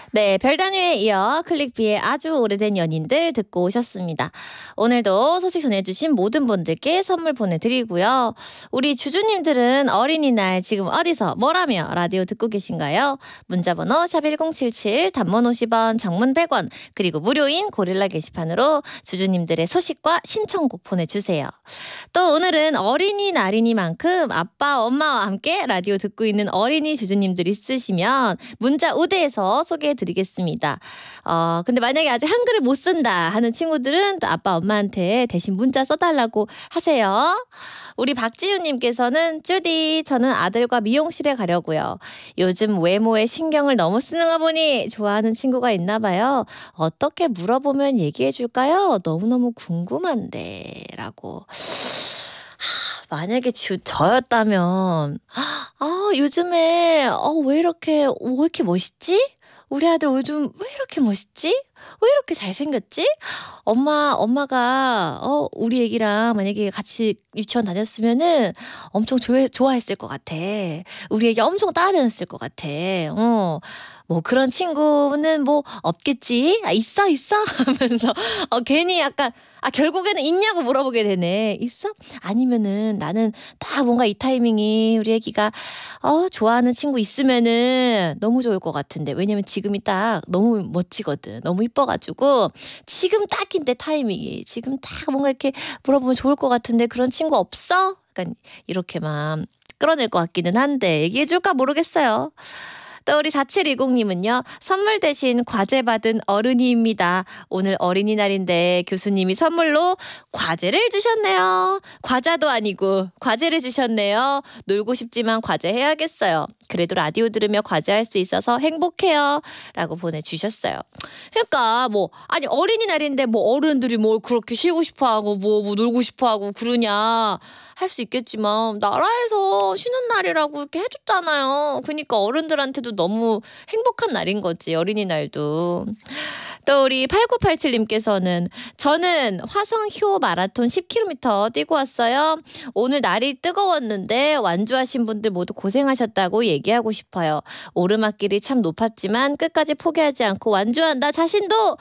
네, 별단위에 이어 클릭비의 아주 오래된 연인들 듣고 오셨습니다. 오늘도 소식 전해주신 모든 분들께 선물 보내드리고요. 우리 주주님들은 어린이날 지금 어디서 뭐라며 라디오 듣고 계신가요? 문자번호 샵1077 단문 50원 장문 100원 그리고 무료인 고릴라 게시판으로 주주님들의 소식과 신청곡 보내주세요. 또 오늘은 어린이날이니만큼 아빠 엄마와 함께 라디오 듣고 있는 어린이 주주님들 있으시면 문자 우대해서 소개해드리겠습니다. 근데 만약에 아직 한글을 못 쓴다 하는 친구들은 또 아빠 엄마한테 대신 문자 써달라고 하세요. 우리 박지윤님께서는 쭈디 저는 아들과 미용실에 가려고요. 요즘 외모에 신경을 너무 쓰는 거 보니 좋아하는 친구가 있나 봐요. 어떻게 물어보면 얘기해 줄까요? 너무너무 궁금한데 라고. 만약에 저였다면 요즘에 왜 이렇게 멋있지? 우리 아들 요즘 왜 이렇게 멋있지? 왜 이렇게 잘생겼지? 엄마가 우리 애기랑 만약에 같이 유치원 다녔으면은 엄청 좋아했을 것 같아. 우리 애기 엄청 따라다녔을 것 같아. 뭐 그런 친구는 뭐 없겠지? 있어 하면서 괜히 약간 결국에는 있냐고 물어보게 되네. 있어? 아니면은 나는 딱 뭔가 이 타이밍이 우리 애기가 좋아하는 친구 있으면은 너무 좋을 것 같은데. 왜냐면 지금이 딱 너무 멋지거든. 너무 이뻐가지고 지금 딱인데 타이밍이 지금 딱 뭔가 이렇게 물어보면 좋을 것 같은데 그런 친구 없어? 약간 이렇게만 끌어낼 것 같기는 한데 얘기해줄까 모르겠어요. 또 우리 4720님은요. 선물 대신 과제 받은 어른이입니다. 오늘 어린이날인데 교수님이 선물로 과제를 주셨네요. 과자도 아니고 과제를 주셨네요. 놀고 싶지만 과제해야겠어요. 그래도 라디오 들으며 과제할 수 있어서 행복해요. 라고 보내주셨어요. 그러니까 어린이날인데 어른들이 뭘 그렇게 쉬고 싶어하고 뭐 놀고 싶어하고 그러냐. 할 수 있겠지만 나라에서 쉬는 날이라고 이렇게 해줬잖아요. 그러니까 어른들한테도 너무 행복한 날인 거지. 어린이날도. 또 우리 8987님께서는 저는 화성효 마라톤 10km 뛰고 왔어요. 오늘 날이 뜨거웠는데 완주하신 분들 모두 고생하셨다고 얘기하고 싶어요. 오르막길이 참 높았지만 끝까지 포기하지 않고 완주한 나 자신도